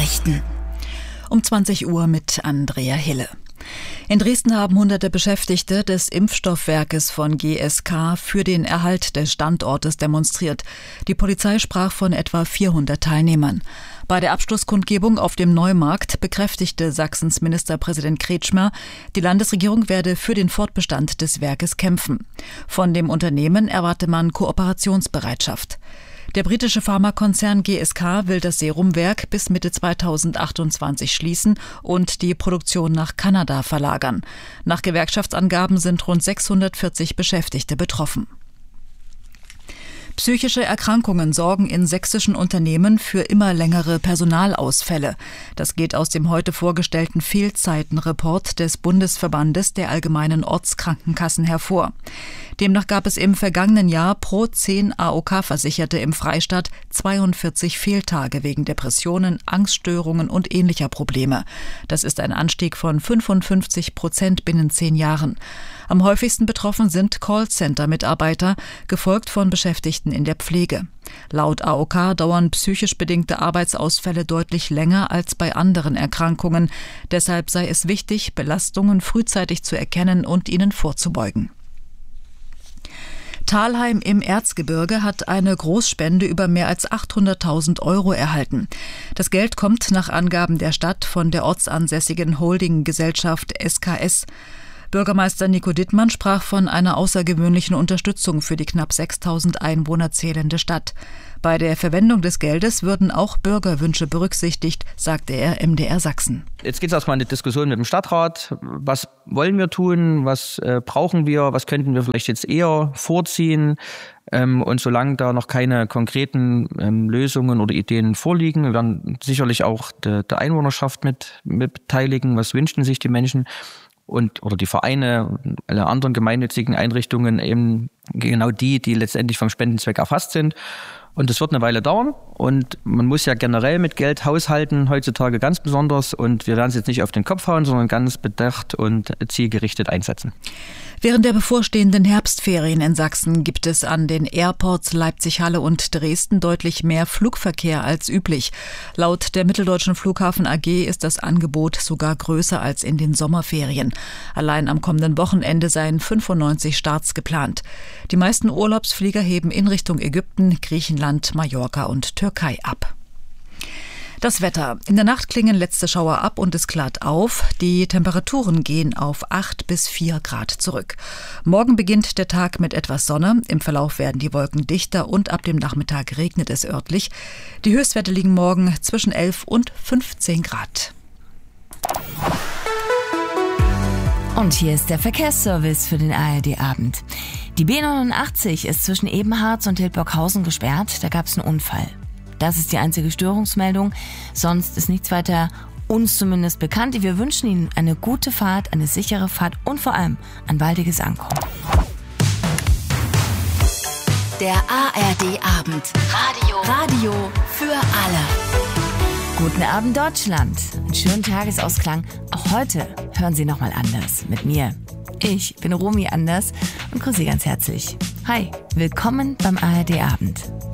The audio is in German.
Nachrichten. Um 20 Uhr mit Andrea Hille. In Dresden haben hunderte Beschäftigte des Impfstoffwerkes von GSK für den Erhalt des Standortes demonstriert. Die Polizei sprach von etwa 400 Teilnehmern. Bei der Abschlusskundgebung auf dem Neumarkt bekräftigte Sachsens Ministerpräsident Kretschmer, die Landesregierung werde für den Fortbestand des Werkes kämpfen. Von dem Unternehmen erwarte man Kooperationsbereitschaft. Der britische Pharmakonzern GSK will das Serumwerk bis Mitte 2028 schließen und die Produktion nach Kanada verlagern. Nach Gewerkschaftsangaben sind rund 640 Beschäftigte betroffen. Psychische Erkrankungen sorgen in sächsischen Unternehmen für immer längere Personalausfälle. Das geht aus dem heute vorgestellten Fehlzeitenreport des Bundesverbandes der allgemeinen Ortskrankenkassen hervor. Demnach gab es im vergangenen Jahr pro 10 AOK-Versicherte im Freistaat 42 Fehltage wegen Depressionen, Angststörungen und ähnlicher Probleme. Das ist ein Anstieg von 55% binnen 10 Jahren. Am häufigsten betroffen sind Callcenter-Mitarbeiter, gefolgt von Beschäftigten in der Pflege. Laut AOK dauern psychisch bedingte Arbeitsausfälle deutlich länger als bei anderen Erkrankungen. Deshalb sei es wichtig, Belastungen frühzeitig zu erkennen und ihnen vorzubeugen. Thalheim im Erzgebirge hat eine Großspende über mehr als 800.000 € erhalten. Das Geld kommt nach Angaben der Stadt von der ortsansässigen Holdinggesellschaft SKS. Bürgermeister Nico Dittmann sprach von einer außergewöhnlichen Unterstützung für die knapp 6.000 Einwohner zählende Stadt. Bei der Verwendung des Geldes würden auch Bürgerwünsche berücksichtigt, sagte er MDR Sachsen. Jetzt geht es erstmal in die Diskussion mit dem Stadtrat. Was wollen wir tun? Was brauchen wir? Was könnten wir vielleicht jetzt eher vorziehen? Und solange da noch keine konkreten Lösungen oder Ideen vorliegen, werden sicherlich auch der Einwohnerschaft mit beteiligen. Was wünschen sich die Menschen? Oder die Vereine, alle anderen gemeinnützigen Einrichtungen, eben genau die letztendlich vom Spendenzweck erfasst sind. Und das wird eine Weile dauern und man muss ja generell mit Geld haushalten, heutzutage ganz besonders. Und wir werden es jetzt nicht auf den Kopf hauen, sondern ganz bedacht und zielgerichtet einsetzen. Während der bevorstehenden Herbstferien in Sachsen gibt es an den Airports Leipzig-Halle und Dresden deutlich mehr Flugverkehr als üblich. Laut der Mitteldeutschen Flughafen AG ist das Angebot sogar größer als in den Sommerferien. Allein am kommenden Wochenende seien 95 Starts geplant. Die meisten Urlaubsflieger heben in Richtung Ägypten, Griechenland, Mallorca und Türkei ab. Das Wetter. In der Nacht klingen letzte Schauer ab und es klart auf. Die Temperaturen gehen auf 8 bis 4 Grad zurück. Morgen beginnt der Tag mit etwas Sonne. Im Verlauf werden die Wolken dichter und ab dem Nachmittag regnet es örtlich. Die Höchstwerte liegen morgen zwischen 11 und 15 Grad. Und hier ist der Verkehrsservice für den ARD-Abend. Die B89 ist zwischen Ebenharz und Hildburghausen gesperrt. Da gab es einen Unfall. Das ist die einzige Störungsmeldung. Sonst ist nichts weiter uns zumindest bekannt. Wir wünschen Ihnen eine gute Fahrt, eine sichere Fahrt und vor allem ein baldiges Ankommen. Der ARD-Abend. Radio für alle. Guten Abend Deutschland. Einen schönen Tagesausklang. Auch heute hören Sie nochmal anders mit mir. Ich bin Romy Anders und grüße Sie ganz herzlich. Hi, willkommen beim ARD-Abend.